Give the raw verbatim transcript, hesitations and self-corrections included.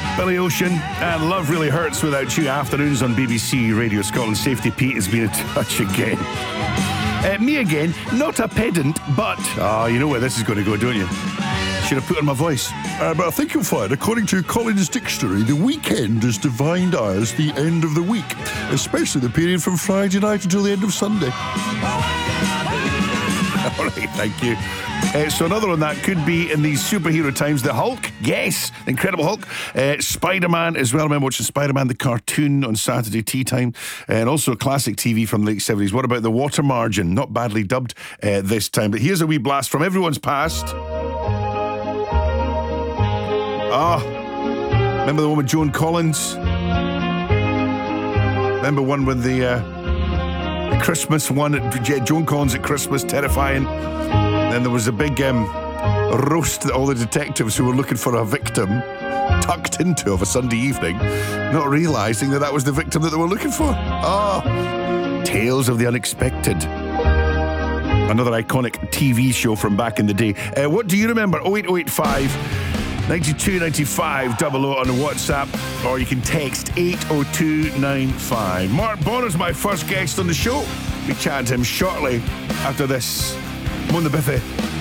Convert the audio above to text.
Billy Ocean and Love Really Hurts Without You. Afternoons on B B C Radio Scotland. Safety Pete has been in touch again. Uh, me again, not a pedant, but... Ah, oh, you know where this is going to go, don't you? Should have put on my voice. Uh, but I think you'll find, according to Collins Dictionary, the weekend is defined as the end of the week, especially the period from Friday night until the end of Sunday. All right, thank you. Uh, so another one that could be in these superhero times. The Hulk, yes, Incredible Hulk. Uh, Spider-Man as well. I remember watching Spider-Man the cartoon on Saturday tea time, and also classic T V from the late seventies. What about The Water Margin? Not badly dubbed uh, this time, but here's a wee blast from everyone's past. Ah, remember the one with Joan Collins? Remember one with the, uh, the Christmas one at Joan Collins at Christmas, terrifying. Then there was a big um, roast that all the detectives who were looking for a victim tucked into of a Sunday evening, not realising that that was the victim that they were looking for. Ah, Tales of the Unexpected. Another iconic T V show from back in the day. Uh, what do you remember? oh eight oh eight five ninety-two ninety-five double oh on the WhatsApp, or you can text eight oh two nine five. Mark Bonner's my first guest on the show. We chat to him shortly after this. Mon the Biffy.